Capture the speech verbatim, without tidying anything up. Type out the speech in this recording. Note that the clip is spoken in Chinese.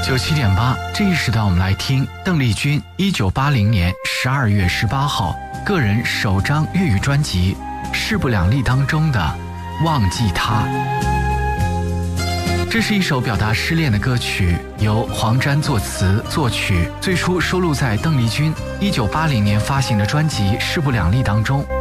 九七点八，这一时段我们来听邓丽君一九八零年十二月十八号个人首张粤语专辑《势不两立》当中的《忘记他》。这是一首表达失恋的歌曲，由黄沾作词作曲，最初收录在邓丽君一九八零年发行的专辑《势不两立》当中。